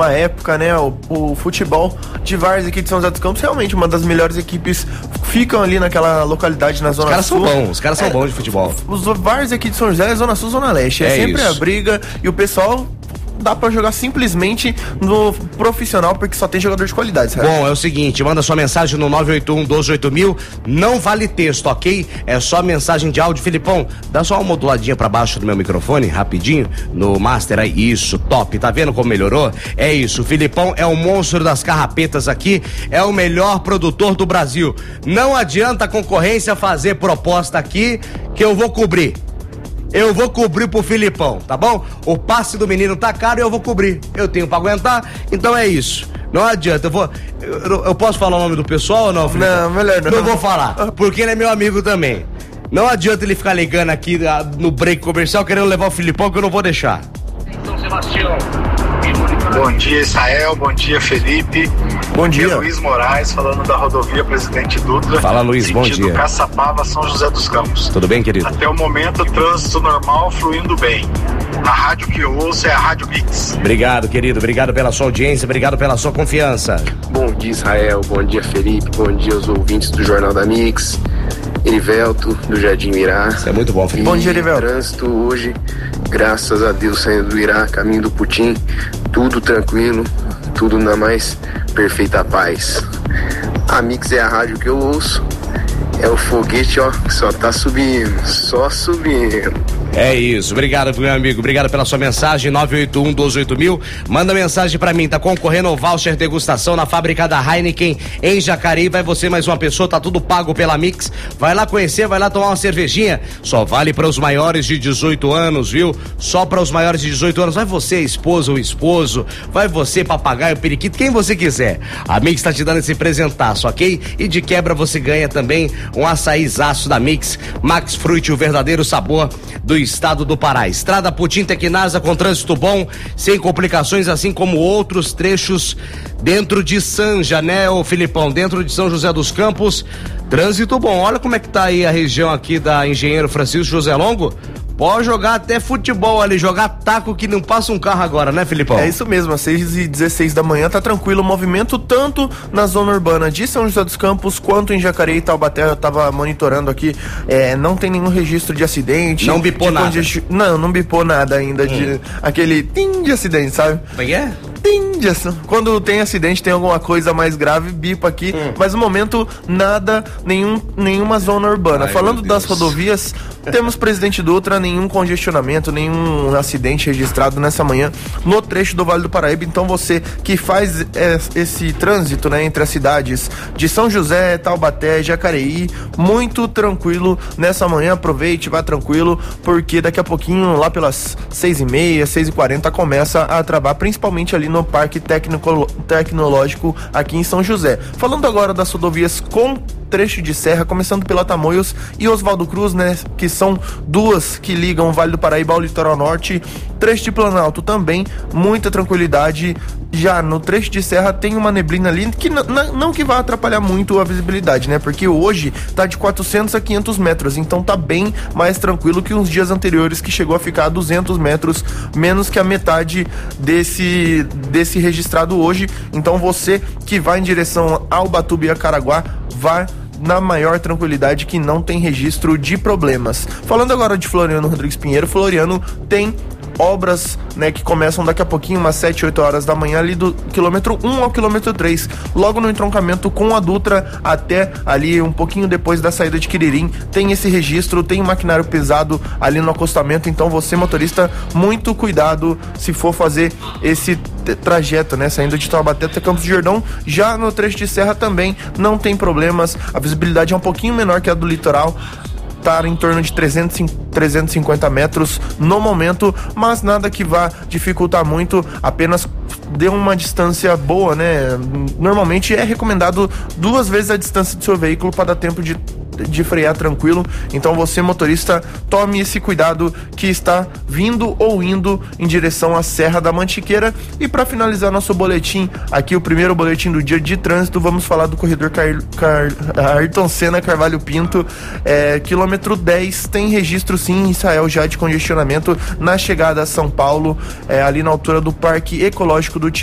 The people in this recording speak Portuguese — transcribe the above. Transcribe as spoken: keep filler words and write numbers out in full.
uma época, né, o, o futebol de várzea aqui de São José dos Campos, realmente uma das melhores equipes ficam ali naquela localidade na Zona Sul. Os caras são bons, os caras são é, bons de futebol. Os várzea aqui de São José é Zona Sul, Zona Leste, é, é sempre isso. A briga e o pessoal dá pra jogar simplesmente no profissional, porque só tem jogador de qualidade, sabe? Bom, é o seguinte, manda sua mensagem no nove oito um, doze, oito mil, não vale texto, ok? É só mensagem de áudio. Filipão, dá só uma moduladinha pra baixo do meu microfone, rapidinho, no master aí, isso, top, tá vendo como melhorou? É isso, o Filipão é o monstro das carrapetas aqui, é o melhor produtor do Brasil. Não adianta a concorrência fazer proposta aqui, que eu vou cobrir. Eu vou cobrir pro Filipão, tá bom? O passe do menino tá caro e eu vou cobrir. Eu tenho pra aguentar, então é isso. Não adianta, eu vou... Eu, eu posso falar o nome do pessoal ou não, Filipão? Não, melhor não. Não vou falar, porque ele é meu amigo também. Não adianta ele ficar ligando aqui no break comercial querendo levar o Filipão, que eu não vou deixar. São Sebastião. Bom dia, Israel. Bom dia, Felipe. Bom dia. Aqui é Luiz Moraes, falando da rodovia Presidente Dutra. Fala, Luiz, bom dia. Sentido Caçapava, São José dos Campos. Tudo bem, querido? Até o momento, trânsito normal, fluindo bem. A rádio que eu ouço é a Rádio Mix. Obrigado, querido. Obrigado pela sua audiência, obrigado pela sua confiança. Bom dia, Israel. Bom dia, Felipe. Bom dia aos ouvintes do Jornal da Mix. Erivelto, do Jardim Irá. Isso é muito bom, Felipe. Bom dia, Erivelto. Trânsito hoje, graças a Deus, saindo do Irá, caminho do Putim, tudo tranquilo, tudo na mais perfeita paz. A Mix é a rádio que eu ouço, é o foguete, ó, que só tá subindo, só subindo. É isso, obrigado meu amigo, obrigado pela sua mensagem, nove oito um, doze, oito mil, manda mensagem pra mim, tá concorrendo ao voucher degustação na fábrica da Heineken em Jacareí, vai você mais uma pessoa, tá tudo pago pela Mix, vai lá conhecer, vai lá tomar uma cervejinha, só vale para os maiores de dezoito anos, viu? Só para os maiores de dezoito anos, vai você, esposa ou esposo, vai você, papagaio, periquito, quem você quiser, a Mix tá te dando esse presentaço, ok? E de quebra você ganha também um açaizaço da Mix, Max Fruit, o verdadeiro sabor do estado do Pará. Estrada Putim Tecnasa com trânsito bom, sem complicações, assim como outros trechos dentro de Sanja, né, ô Filipão? Dentro de São José dos Campos, trânsito bom. Olha como é que tá aí a região aqui da Engenheiro Francisco José Longo. Pode jogar até futebol ali, jogar taco que não passa um carro agora, né, Filipão? É isso mesmo, às seis e dezesseis da manhã tá tranquilo o movimento, tanto na zona urbana de São José dos Campos, quanto em Jacareí e Taubaté. Eu tava monitorando aqui, é, não tem nenhum registro de acidente. Não bipou nada? Congesti... Não, não bipou nada ainda, hum. de aquele tim de acidente, sabe? Como é que é? Quando tem acidente, tem alguma coisa mais grave, bipa aqui, hum. mas no momento nada, nenhum, nenhuma zona urbana. Ai, Falando das rodovias, temos Presidente Dutra, nenhum congestionamento, nenhum acidente registrado nessa manhã no trecho do Vale do Paraíba. Então você que faz é, esse trânsito, né, entre as cidades de São José, Taubaté, Jacareí, muito tranquilo nessa manhã, aproveite, vá tranquilo, porque daqui a pouquinho, lá pelas seis e meia, seis e quarenta, começa a travar, principalmente ali no Parque Técnico, Tecnológico aqui em São José. Falando agora das rodovias com trecho de serra, começando pela Tamoios e Oswaldo Cruz, né, que são duas que ligam o Vale do Paraíba ao litoral norte. Trecho de Planalto também, muita tranquilidade. Já no trecho de serra tem uma neblina ali que n- n- não que vai atrapalhar muito a visibilidade, né, porque hoje tá de quatrocentos a quinhentos metros, então tá bem mais tranquilo que uns dias anteriores, que chegou a ficar a duzentos metros, menos que a metade desse, desse registrado hoje. Então você que vai em direção ao Ubatuba e a Caraguá, vai na maior tranquilidade, que não tem registro de problemas. Falando agora de Floriano Rodrigues Pinheiro, Floriano tem obras, né, que começam daqui a pouquinho, umas sete, oito horas da manhã, ali do quilômetro um ao quilômetro três, logo no entroncamento com a Dutra, até ali um pouquinho depois da saída de Quiririm, tem esse registro, tem um maquinário pesado ali no acostamento. Então você, motorista, muito cuidado se for fazer esse trajeto, né, saindo de Taubaté até Campos do Jordão. Já no trecho de serra também não tem problemas, a visibilidade é um pouquinho menor que a do litoral, tá em torno de trezentos, trezentos e cinquenta metros no momento, mas nada que vá dificultar muito, apenas dê uma distância boa, né? Normalmente é recomendado duas vezes a distância do seu veículo para dar tempo de de frear tranquilo. Então você, motorista, tome esse cuidado que está vindo ou indo em direção à Serra da Mantiqueira. E para finalizar nosso boletim, aqui o primeiro boletim do dia de trânsito, vamos falar do corredor Car... Car... Ayrton Senna Carvalho Pinto, é, quilômetro dez, tem registro sim, Israel, já de congestionamento na chegada a São Paulo, é, ali na altura do Parque Ecológico do